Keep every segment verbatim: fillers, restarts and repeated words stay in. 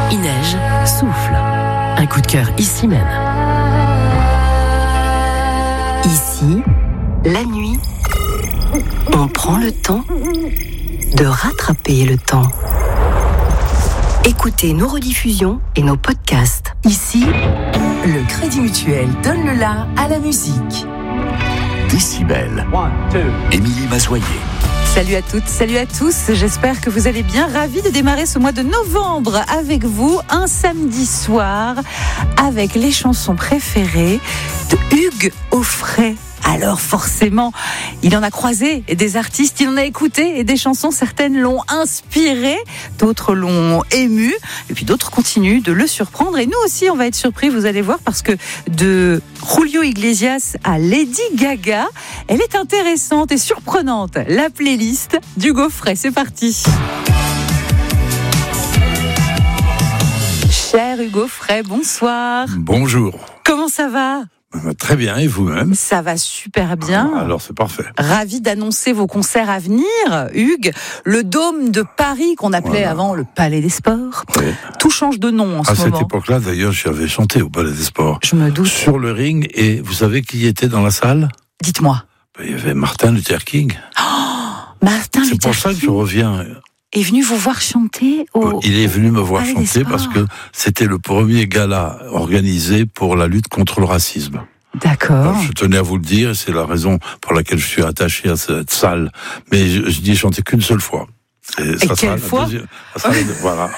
Il neige, souffle. Un coup de cœur ici même. Ici, la nuit, on prend le temps de rattraper le temps. Écoutez nos rediffusions et nos podcasts. Ici, le Crédit Mutuel donne le la à la musique. Décibel. Émilie Mazoyer. Salut à toutes, salut à tous, j'espère que vous allez bien, ravis de démarrer ce mois de novembre avec vous, un samedi soir, avec les chansons préférées de Hugues Aufray. Alors forcément, il en a croisé des artistes, il en a écouté et des chansons, certaines l'ont inspiré, d'autres l'ont ému, et puis d'autres continuent de le surprendre. Et nous aussi, on va être surpris, vous allez voir, parce que de Julio Iglesias à Lady Gaga, elle est intéressante et surprenante. La playlist d'Hugues Aufray, c'est parti. Cher Hugues Aufray, bonsoir. Bonjour. Comment ça va ? Très bien, et vous-même ? Ça va super bien. Ah, alors c'est parfait. Ravi d'annoncer vos concerts à venir, Hugues. Le Dôme de Paris, qu'on appelait voilà. avant le Palais des Sports. Oui. Tout change de nom en ce à moment. À cette époque-là, d'ailleurs, j'avais chanté au Palais des Sports. Je me doute. Sur le ring, et vous savez qui était dans la salle ? Dites-moi. Il y avait Martin Luther King. Oh, Martin c'est Luther King. C'est pour ça que je reviens... est venu vous voir chanter au... Il est venu me voir chanter parce que c'était le premier gala organisé pour la lutte contre le racisme. D'accord. Alors, je tenais à vous le dire, c'est la raison pour laquelle je suis attaché à cette salle. Mais je, je dis chanter qu'une seule fois. Et, Et ça quelle fois deuxième, ça, sera la, voilà.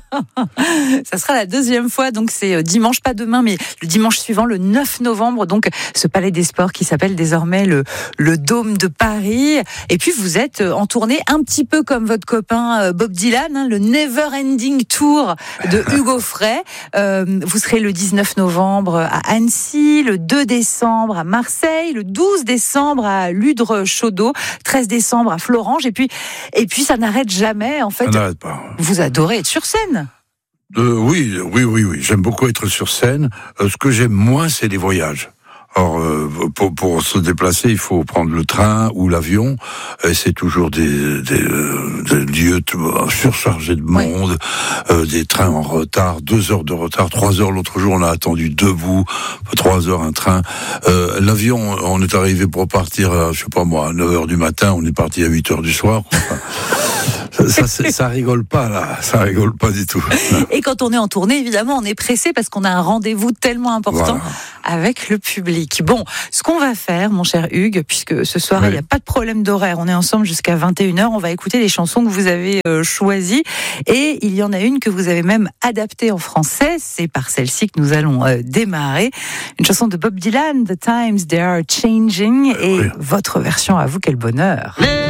Ça sera la deuxième fois, donc c'est dimanche, pas demain, mais le dimanche suivant, le neuf novembre, donc ce Palais des Sports qui s'appelle désormais le, le Dôme de Paris. Et puis vous êtes en tournée un petit peu comme votre copain Bob Dylan, hein, le Never Ending Tour de Hugues Aufray. Euh, vous serez le dix-neuf novembre à Annecy, le deux décembre à Marseille, le douze décembre à Ludre-Chaudeau, treize décembre à Florange, et puis, et puis ça n'arrête jamais, en fait. Pas. Vous adorez être sur scène. Euh, oui, oui, oui, oui. J'aime beaucoup être sur scène. Euh, ce que j'aime moins, c'est les voyages. Or, euh, pour, pour se déplacer, il faut prendre le train ou l'avion. Et c'est toujours des, des, euh, des lieux surchargés de monde, oui. euh, des trains en retard, deux heures de retard, trois heures. L'autre jour, on a attendu debout, trois heures un train. Euh, l'avion, on est arrivé pour partir, à, je sais pas moi, à neuf heures du matin, on est parti à huit heures du soir. Enfin, ça, ça, ça rigole pas, là. Ça rigole pas du tout. Et quand on est en tournée, évidemment, on est pressé parce qu'on a un rendez-vous tellement important voilà. avec le public. Bon, ce qu'on va faire, mon cher Hugues, puisque ce soir, oui. il n'y a pas de problème d'horaire, on est ensemble jusqu'à vingt et une heures, on va écouter les chansons que vous avez euh, choisies, et il y en a une que vous avez même adaptée en français, c'est par celle-ci que nous allons euh, démarrer, une chanson de Bob Dylan, The Times They Are Changing, et oui. votre version, à vous, quel bonheur.